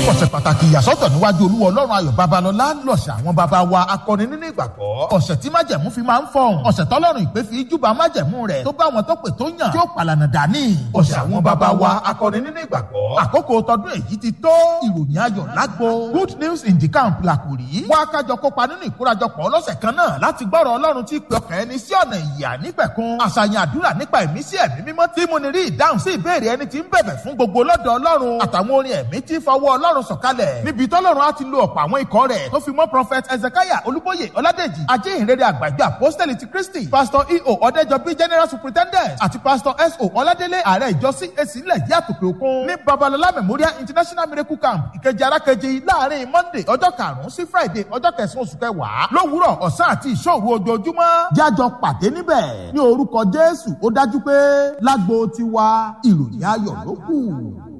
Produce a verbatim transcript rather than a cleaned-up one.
ọ̀sẹ̀ pàtàkì ìyàsọ́tọ̀ níwájú olúwa ọlọ́run ayọ̀ babalọ́lá lọ̀sẹ̀ àwọn baba wa akọni nínú ìgbàgbọ́. ọ̀sẹ̀ tí májẹ̀mú fi máa ń fọ̀hún. ọ̀sẹ̀ tọ́lọ́run ìpè fi júbà májẹ̀mú rẹ̀ tó bá wọn tó pè tó yàn tí ó pàlànà dání. ọ̀sẹ̀ àwọn baba wa akọni nínú ìgbàgbọ́. àkókò tọdún èyí ti tó ìròyìn ayọ̀ lágbo. good news in the camp làkùrí. wá kájọ kópa nínú ìkórajọpọ̀ ọlọ́sẹ̀ kan náà láti gbọ́rọ̀ ọlọ́run tí pè ọkàn ẹni sí ọ̀nà ìyà nípẹ̀kun. àṣàyàn àdúrà nípa ìmísí ẹ̀mí mímọ́ tí mo ní rí ìdáhùn sí ìbéèrè ẹni tí ń bẹ̀bẹ̀ fún gbogbo lọ́dọ̀ ọlọ́run. àtàwọn orin ẹ̀mí tí fọwọ́ ọlọ́run sọ̀kalẹ̀. níbi tọ́lọ́run á ti lo ọ̀pọ̀ àwọn ikọ̀ rẹ̀ tó fi mọ́ prophet ezekiah olúbóyè ọládèjì ajéhìnrere àgbàjọ apostoli ti kristi pastor e o ọ̀dẹ́jọbí general superintendent àti pastor s o ọládélé ààrẹ ìjọ cac ilẹ̀ yìí àtòkè òkun ní babalọlá memorial international miracle camp ìkejì arákejì láàrin monday ọjọ́ karùn-ún sí friday ọjọ́ kẹsàn-án oṣù kẹwàá lówùúrọ̀ ọ̀sán àti ìṣòro ojoojúmọ́ jájọ pàdé níbẹ̀ ní orúkọ jésù ó dájú pé lágbo tiwa ìròyìn ayọ̀ ló kù.